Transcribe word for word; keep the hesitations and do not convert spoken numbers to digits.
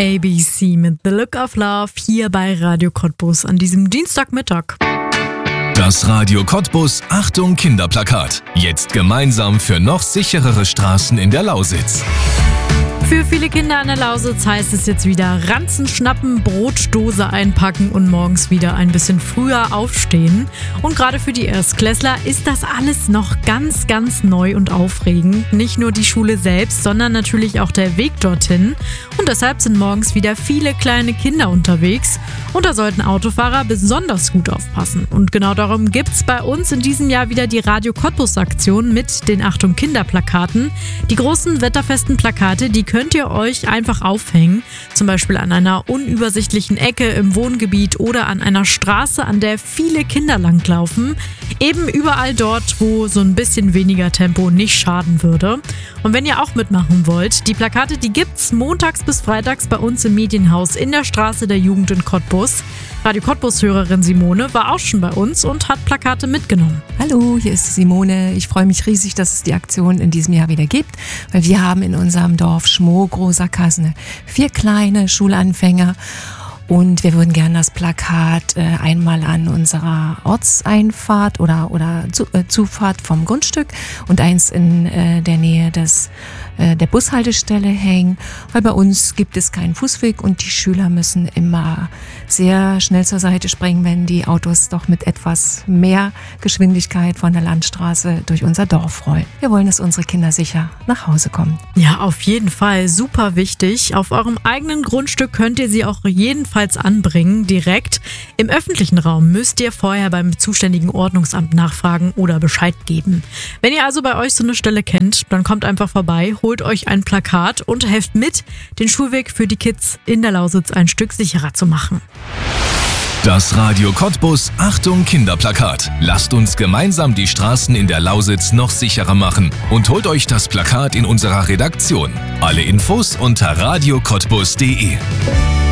A B C mit The Look of Love hier bei Radio Cottbus an diesem Dienstagmittag. Das Radio Cottbus Achtung Kinderplakat. Jetzt gemeinsam für noch sicherere Straßen in der Lausitz. Für viele Kinder an der Lausitz heißt es jetzt wieder Ranzen schnappen, Brotdose einpacken und morgens wieder ein bisschen früher aufstehen. Und gerade für die Erstklässler ist das alles noch ganz, ganz neu und aufregend. Nicht nur die Schule selbst, sondern natürlich auch der Weg dorthin. Und deshalb sind morgens wieder viele kleine Kinder unterwegs. Und da sollten Autofahrer besonders gut aufpassen. Und genau darum gibt es bei uns in diesem Jahr wieder die Radio Cottbus Aktion mit den Achtung Kinderplakaten. Die großen wetterfesten Plakate, die könnt ihr euch einfach aufhängen, zum Beispiel an einer unübersichtlichen Ecke im Wohngebiet oder an einer Straße, an der viele Kinder langlaufen. Eben überall dort, wo so ein bisschen weniger Tempo nicht schaden würde. Und wenn ihr auch mitmachen wollt, die Plakate, die gibt's montags bis freitags bei uns im Medienhaus in der Straße der Jugend in Cottbus. Radio Cottbus-Hörerin Simone war auch schon bei uns und hat Plakate mitgenommen. Hallo, hier ist Simone. Ich freue mich riesig, dass es die Aktion in diesem Jahr wieder gibt, weil wir haben in unserem Dorf Schmoh, Großer Kasne vier kleine Schulanfänger. Und wir würden gerne das Plakat äh, einmal an unserer Ortseinfahrt oder, oder zu, äh, Zufahrt vom Grundstück und eins in äh, der Nähe des, äh, der Bushaltestelle hängen, weil bei uns gibt es keinen Fußweg und die Schüler müssen immer sehr schnell zur Seite springen, wenn die Autos doch mit etwas mehr Geschwindigkeit von der Landstraße durch unser Dorf rollen. Wir wollen, dass unsere Kinder sicher nach Hause kommen. Ja, auf jeden Fall. Super wichtig. Auf eurem eigenen Grundstück könnt ihr sie auch jedenfalls anbringen, direkt. Im öffentlichen Raum müsst ihr vorher beim zuständigen Ordnungsamt nachfragen oder Bescheid geben. Wenn ihr also bei euch so eine Stelle kennt, dann kommt einfach vorbei, holt euch ein Plakat und helft mit, den Schulweg für die Kids in der Lausitz ein Stück sicherer zu machen. Das Radio Cottbus Achtung Kinderplakat. Lasst uns gemeinsam die Straßen in der Lausitz noch sicherer machen und holt euch das Plakat in unserer Redaktion. Alle Infos unter radio cottbus punkt de.